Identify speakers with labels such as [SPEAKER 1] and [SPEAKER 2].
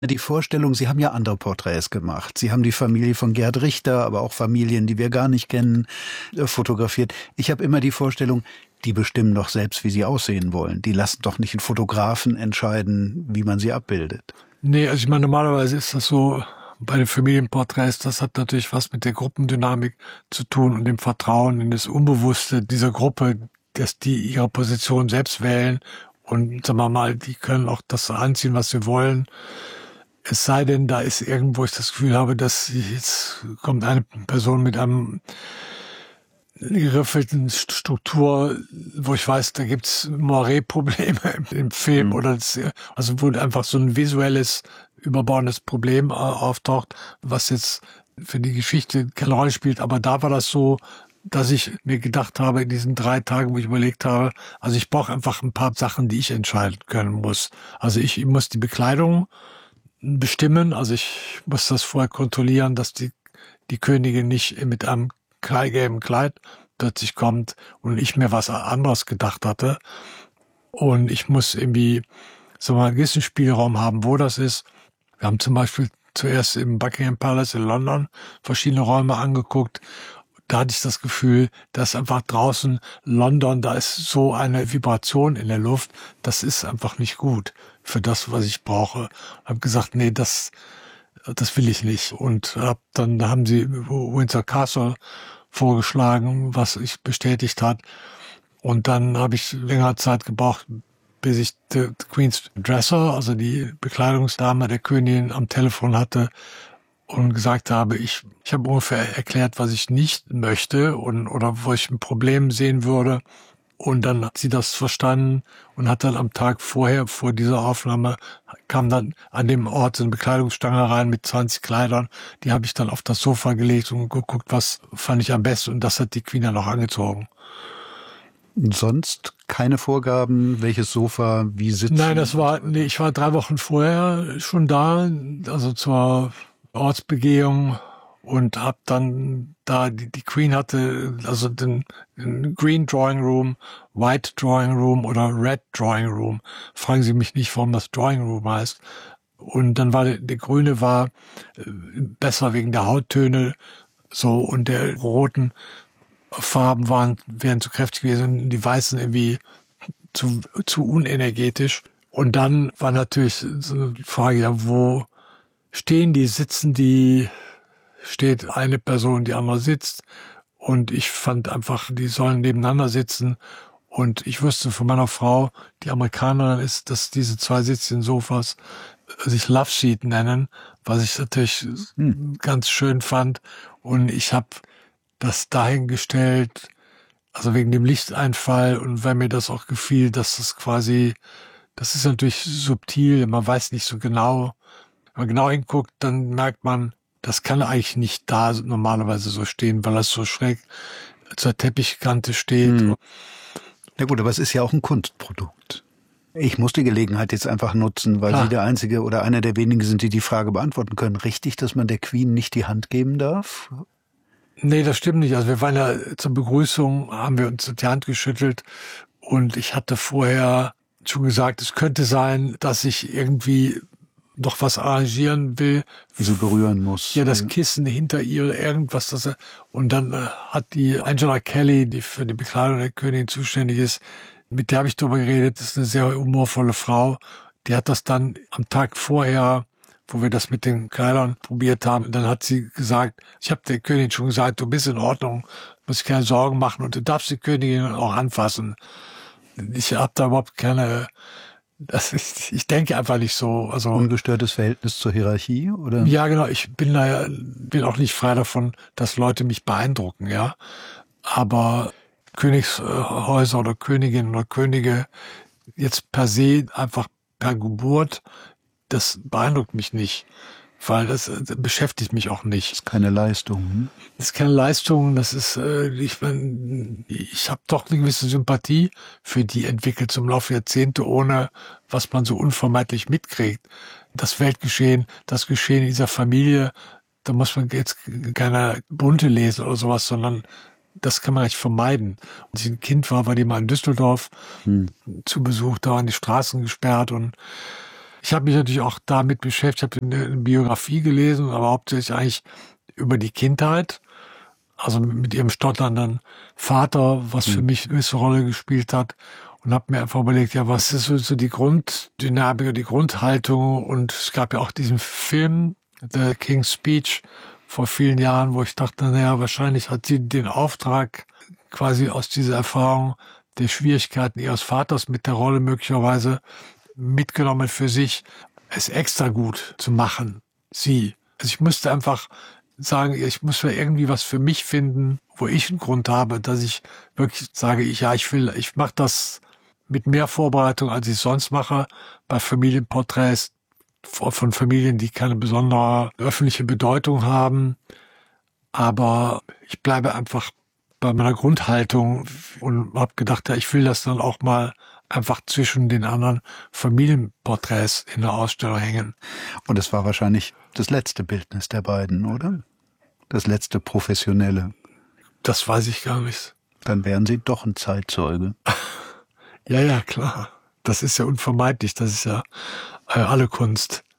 [SPEAKER 1] Die Vorstellung, Sie haben ja andere Porträts gemacht. Sie haben die Familie von Gerd Richter, aber auch Familien, die wir gar nicht kennen, fotografiert. Ich habe immer die Vorstellung, die bestimmen doch selbst, wie sie aussehen wollen. Die lassen doch nicht einen Fotografen entscheiden, wie man sie abbildet.
[SPEAKER 2] Nee, also ich meine, normalerweise ist das so, bei den Familienporträts, das hat natürlich was mit der Gruppendynamik zu tun und dem Vertrauen in das Unbewusste dieser Gruppe, dass die ihre Position selbst wählen und, sagen wir mal, die können auch das anziehen, was sie wollen. Es sei denn, da ist irgendwo ich das Gefühl habe, dass jetzt kommt eine Person mit einem geriffelten Struktur, wo ich weiß, da gibt's Moiré-Probleme im Film oder also wo einfach so ein visuelles, überbordendes Problem auftaucht, was jetzt für die Geschichte keine Rolle spielt. Aber da war das so, dass ich mir gedacht habe, in diesen 3 Tagen, wo ich überlegt habe, also ich brauche einfach ein paar Sachen, die ich entscheiden können muss. Also ich muss die Bekleidung bestimmen, also ich muss das vorher kontrollieren, dass die Königin nicht mit einem gelben Kleid plötzlich kommt und ich mir was anderes gedacht hatte. Und ich muss irgendwie so mal einen gewissen Spielraum haben, wo das ist. Wir haben zum Beispiel zuerst im Buckingham Palace in London verschiedene Räume angeguckt. Da hatte ich das Gefühl, dass einfach draußen London, da ist so eine Vibration in der Luft, das ist einfach nicht gut für das, was ich brauche. Habe gesagt, nee, das will ich nicht. Und dann haben sie Windsor Castle vorgeschlagen, was ich bestätigt hat. Und dann habe ich länger Zeit gebraucht, bis ich die Queen's Dresser, also die Bekleidungsdame der Königin, am Telefon hatte und gesagt habe, ich habe ungefähr erklärt, was ich nicht möchte oder wo ich ein Problem sehen würde. Und dann hat sie das verstanden und hat dann am Tag vorher, vor dieser Aufnahme, kam dann an dem Ort so eine Bekleidungsstange rein mit 20 Kleidern. Die habe ich dann auf das Sofa gelegt und geguckt, was fand ich am besten. Und das hat die Queen dann auch angezogen.
[SPEAKER 1] Und sonst keine Vorgaben, welches Sofa, wie sitzen?
[SPEAKER 2] Nein, ich war 3 Wochen vorher schon da, also zur Ortsbegehung und habe dann da, die Queen hatte also den Green Drawing Room, White Drawing Room oder Red Drawing Room. Fragen Sie mich nicht, warum das Drawing Room heißt. Und dann war der grüne war besser wegen der Hauttöne so und der roten Farben wären zu kräftig gewesen, die weißen irgendwie zu unenergetisch. Und dann war natürlich so die Frage, ja, wo stehen die, sitzen die, steht eine Person, die andere sitzt. Und ich fand einfach, die sollen nebeneinander sitzen. Und ich wusste von meiner Frau, die Amerikanerin ist, dass diese 2 Sitzchen Sofas sich Love Seat nennen, was ich natürlich ganz schön fand. Und ich habe das dahingestellt, also wegen dem Lichteinfall und weil mir das auch gefiel, dass das quasi, das ist natürlich subtil, man weiß nicht so genau. Wenn man genau hinguckt, dann merkt man, das kann eigentlich nicht da normalerweise so stehen, weil das so schräg zur Teppichkante steht.
[SPEAKER 1] Na gut, aber es ist ja auch ein Kunstprodukt. Ich muss die Gelegenheit jetzt einfach nutzen, weil Sie der Einzige oder einer der wenigen sind, die die Frage beantworten können. Richtig, dass man der Queen nicht die Hand geben darf?
[SPEAKER 2] Nee, das stimmt nicht. Also wir waren ja zur Begrüßung, haben wir uns die Hand geschüttelt und ich hatte vorher schon gesagt, es könnte sein, dass ich irgendwie noch was arrangieren will.
[SPEAKER 1] Wie so berühren muss.
[SPEAKER 2] Ja, das Kissen hinter ihr, irgendwas. Und dann hat die Angela Kelly, die für die Bekleidung der Königin zuständig ist, mit der habe ich darüber geredet, das ist eine sehr humorvolle Frau. Die hat das dann am Tag vorher, wo wir das mit den Kleidern probiert haben, dann hat sie gesagt, ich habe der Königin schon gesagt, du bist in Ordnung, musst keine Sorgen machen und du darfst die Königin auch anfassen. Ich habe da überhaupt keine, ich denke einfach nicht so. Also
[SPEAKER 1] ungestörtes Verhältnis zur Hierarchie, oder?
[SPEAKER 2] Ja, genau. Ich bin auch nicht frei davon, dass Leute mich beeindrucken, ja. Aber Königshäuser oder Königinnen oder Könige jetzt per se einfach per Geburt, das beeindruckt mich nicht, weil das beschäftigt mich auch nicht.
[SPEAKER 1] Das ist keine Leistung.
[SPEAKER 2] Das ist keine Leistung, das ist, ich habe doch eine gewisse Sympathie für die entwickelt zum Laufe der Jahrzehnte, ohne was man so unvermeidlich mitkriegt. Das Weltgeschehen, das Geschehen dieser Familie, da muss man jetzt keine Bunte lesen oder sowas, sondern das kann man nicht vermeiden. Als ich ein Kind war die mal in Düsseldorf zu Besuch, da waren die Straßen gesperrt und Ich habe mich natürlich auch damit beschäftigt, ich habe eine Biografie gelesen, aber hauptsächlich eigentlich über die Kindheit, also mit ihrem stotternden Vater, was für mich eine gewisse Rolle gespielt hat. Und habe mir einfach überlegt, ja, was ist so die Grunddynamik, die Grundhaltung? Und es gab ja auch diesen Film, The King's Speech, vor vielen Jahren, wo ich dachte, naja, wahrscheinlich hat sie den Auftrag, quasi aus dieser Erfahrung der Schwierigkeiten ihres Vaters mit der Rolle möglicherweise mitgenommen für sich, es extra gut zu machen. Sie. Also ich musste einfach sagen, ich muss ja irgendwie was für mich finden, wo ich einen Grund habe, dass ich wirklich sage, ich mache das mit mehr Vorbereitung, als ich sonst mache, bei Familienporträts von Familien, die keine besondere öffentliche Bedeutung haben. Aber ich bleibe einfach bei meiner Grundhaltung und habe gedacht, ja, ich will das dann auch mal einfach zwischen den anderen Familienporträts in der Ausstellung hängen.
[SPEAKER 1] Und es war wahrscheinlich das letzte Bildnis der beiden, oder? Das letzte professionelle.
[SPEAKER 2] Das weiß ich gar nicht.
[SPEAKER 1] Dann wären Sie doch ein Zeitzeuge.
[SPEAKER 2] Ja, klar. Das ist ja unvermeidlich. Das ist ja alle Kunst.